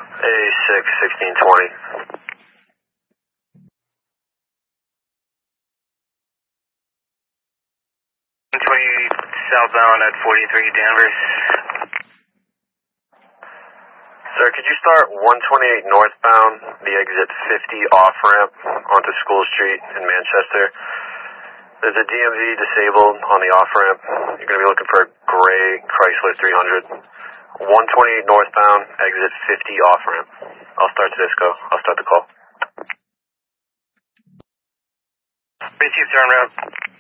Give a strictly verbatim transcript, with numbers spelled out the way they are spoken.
A six, sixteen twenty. twenty-eight southbound at forty-three Danvers. Sir, could you start one twenty-eight northbound, the exit fifty off-ramp onto School Street in Manchester? There's a D M V disabled on the off-ramp. You're going to be looking for a gray Chrysler three hundred. one twenty-eight northbound, exit fifty off-ramp. I'll start Disco. I'll start the call. Receive turn route.